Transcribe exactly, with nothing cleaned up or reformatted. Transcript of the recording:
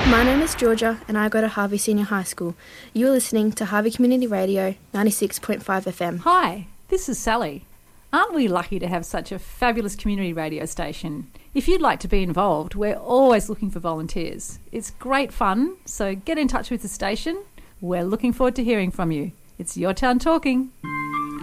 My name is Georgia and I go to Harvey Senior High School. You're listening to Harvey Community Radio ninety-six point five F M. Hi, this is Sally. Aren't we lucky to have such a fabulous community radio station? If you'd like to be involved, we're always looking for volunteers. It's great fun, so get in touch with the station. We're looking forward to hearing from you. It's Your Town Talking.